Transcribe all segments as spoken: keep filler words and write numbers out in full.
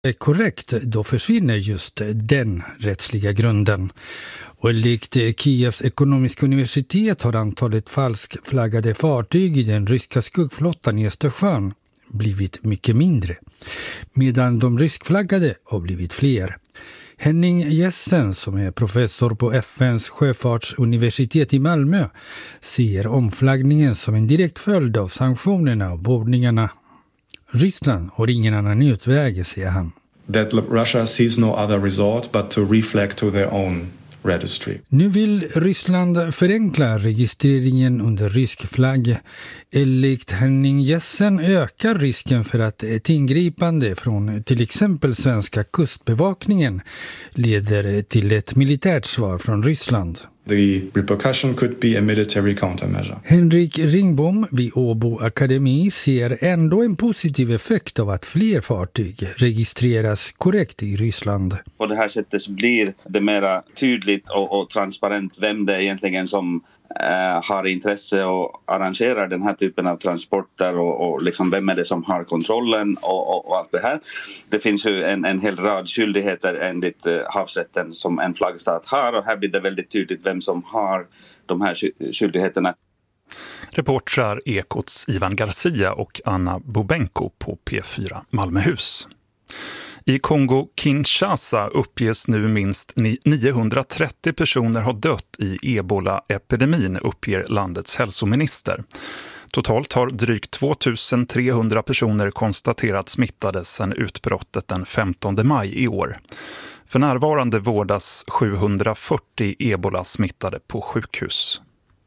är korrekt, då försvinner just den rättsliga grunden. Och enligt Kievs ekonomiska universitet har antalet falskflaggade fartyg i den ryska skuggflottan i Östersjön blivit mycket mindre, medan de ryskflaggade har blivit fler. Henning Jessen, som är professor på F N:s sjöfartsuniversitet i Malmö, ser omflaggningen som en direkt följd av sanktionerna och bordningarna. Ryssland har ingen annan utväg, säger han. That Russia sees no other resort but to reflag to their own registry. Nu vill Ryssland förenkla registreringen under rysk flagg. Enligt Henning Jessen ökar risken för att ett ingripande från till exempel svenska kustbevakningen leder till ett militärt svar från Ryssland. The repercussion could be a military countermeasure. Henrik Ringbom vid Åbo Akademi ser ändå en positiv effekt av att fler fartyg registreras korrekt i Ryssland. På det här sättet så blir det mer tydligt och, och transparent vem det är egentligen som eh, har intresse och arrangerar den här typen av transporter och, och liksom vem är det som har kontrollen och, och, och allt det här. Det finns ju en, en hel rad skyldigheter enligt eh, havsrätten som en flaggstat har, och här blir det väldigt tydligt vem som har de här skyldigheterna. Reportrar Ekots Ivan Garcia och Anna Bobenko på P fyra Malmöhus. I Kongo-Kinshasa uppges nu minst niohundratrettio personer ha dött i ebola-epidemin, uppger landets hälsominister. Totalt har drygt tvåtusentrehundra personer konstaterats smittade sedan utbrottet den femtonde maj i år. För närvarande vårdas sjuhundrafyrtio ebola-smittade på sjukhus.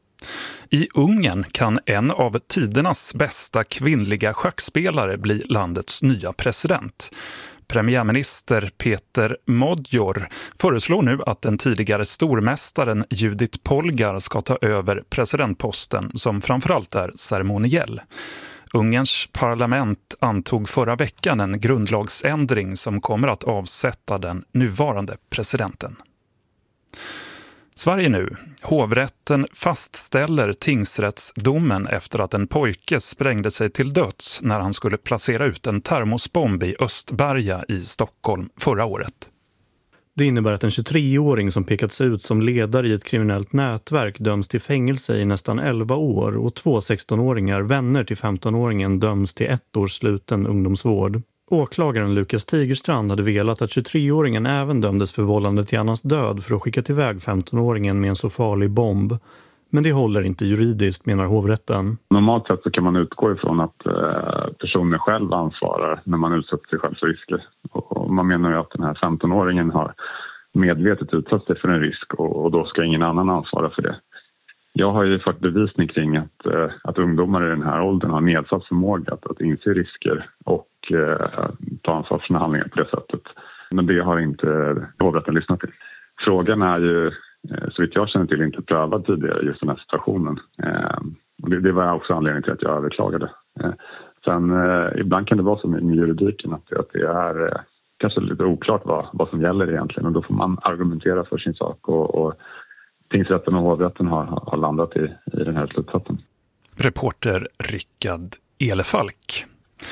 I Ungern kan en av tidernas bästa kvinnliga schackspelare bli landets nya president. Premiärminister Peter Modjor föreslår nu att den tidigare stormästaren Judith Polgar ska ta över presidentposten, som framförallt är ceremoniell. Ungerns parlament antog förra veckan en grundlagsändring som kommer att avsätta den nuvarande presidenten. Sverige nu. Hovrätten fastställer tingsrättsdomen efter att en pojke sprängde sig till döds när han skulle placera ut en termosbomb i Östberga i Stockholm förra året. Det innebär att en tjugotreåring som pekats ut som ledare i ett kriminellt nätverk döms till fängelse i nästan elva år och två sextonåringar, vänner till femtonåringen, döms till ett års sluten ungdomsvård. Åklagaren Lukas Tigerstrand hade velat att tjugotreåringen även dömdes för vållande till annans död för att skicka iväg femtonåringen med en så farlig bomb. Men det håller inte juridiskt, menar hovrätten. Normalt sett så kan man utgå ifrån att eh, personen själv ansvarar när man utsätter sig själv för risker. Och, och man menar ju att den här femtonåringen har medvetet utsatt sig för en risk och, och då ska ingen annan ansvara för det. Jag har ju fått bevisning kring att, eh, att ungdomar i den här åldern har nedsatt förmåga att, att inse risker och eh, ta ansvar för sina handlingar på det sättet. Men det har inte hovrätten lyssnat till. Frågan är ju, eh, så vitt jag känner till, inte prövad tidigare just den här situationen. Eh, och det, det var också anledningen till att jag överklagade. Eh, sen eh, ibland kan det vara så med, med juridiken att, att det är eh, kanske lite oklart vad, vad som gäller egentligen. Och då får man argumentera för sin sak och, och tingsrätten och hovrätten har, har landat i, i den här slutsatsen. Reporter Rickard Elefalk.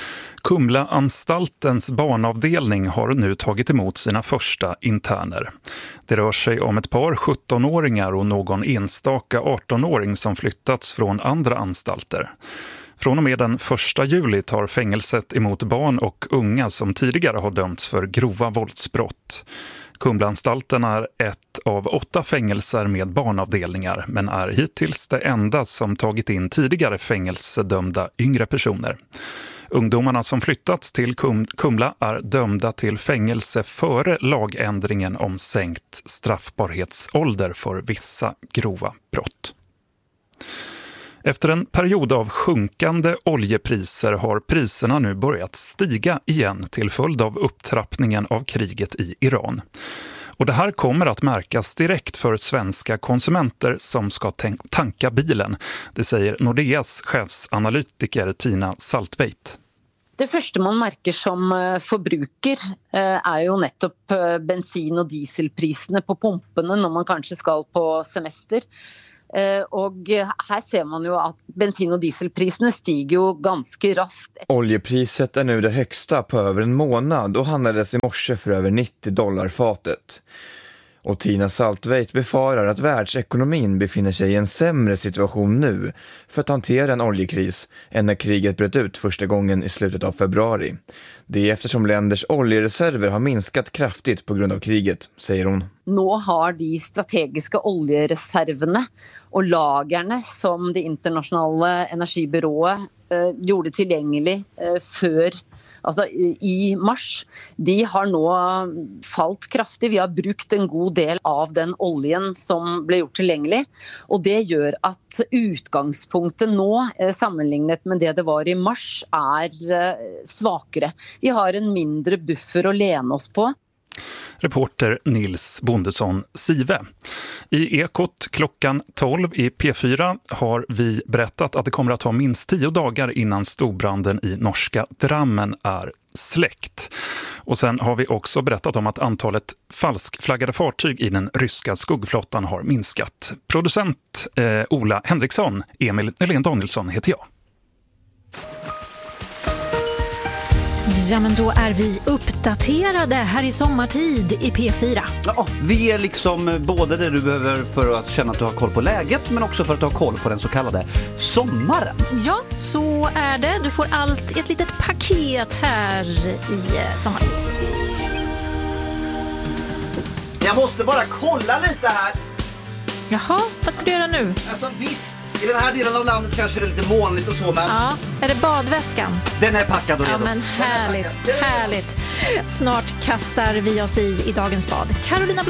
Kumla-anstaltens barnavdelning har nu tagit emot sina första interner. Det rör sig om ett par sjuttonåringar och någon enstaka artonåring som flyttats från andra anstalter. Från och med den första juli tar fängelset emot barn och unga som tidigare har dömts för grova våldsbrott. Kumlaanstalten är ett av åtta fängelser med barnavdelningar, men är hittills det enda som tagit in tidigare fängelsedömda yngre personer. Ungdomarna som flyttats till Kum- Kumla är dömda till fängelse före lagändringen om sänkt straffbarhetsålder för vissa grova brott. Efter en period av sjunkande oljepriser har priserna nu börjat stiga igen till följd av upptrappningen av kriget i Iran. Och det här kommer att märkas direkt för svenska konsumenter som ska tänk- tanka bilen. Det säger Nordeas chefsanalytiker Tina Saltveit. Det första man märker som förbruker är ju nettopp bensin- och dieselpriserna på pumporna när man kanske ska på semester. Och här ser man ju att bensin- och dieselpriserna stiger ju ganska raskt. Oljepriset är nu det högsta på över en månad och handlades i morse för över nittio dollar fatet. Och Tina Saltveit befarar att världsekonomin befinner sig i en sämre situation nu för att hantera en oljekris än när kriget bröt ut första gången i slutet av februari. Det är eftersom länders oljereserver har minskat kraftigt på grund av kriget, säger hon. Nu har de strategiska oljereserverna och lagarna som det internationella energibyrået eh, gjorde tillgänglig eh, för alltså i mars, de har nu fallit kraftigt. Vi har brukt en god del av den oljen som blev gjort tillgänglig. Och det gör att utgangspunktet nu, sammanlignet med det det var i mars, är svagare. Vi har en mindre buffer att lena oss på. Reporter Nils Bondesson Sive. I Ekot klockan tolv i P fyra har vi berättat att det kommer att ta minst tio dagar innan storbranden i norska Drammen är släckt. Och sen har vi också berättat om att antalet falskflaggade fartyg i den ryska skuggflottan har minskat. Producent eh, Ola Henriksson, Emil Helén Danielsson heter jag. Ja, men då är vi uppdaterade här i sommartid i P fyra. Ja, vi är liksom både det du behöver för att känna att du har koll på läget, men också för att ha koll på den så kallade sommaren. Ja, så är det. Du får allt i ett litet paket här i sommartid. Jag måste bara kolla lite här. Jaha, vad ska du göra nu? Alltså visst, i den här delen av landet kanske det är lite molnigt och så, men... Ja, är det badväskan? Den är packad och redo. Ja, men härligt, härligt. Snart kastar vi oss i i dagens bad. Carolina Blad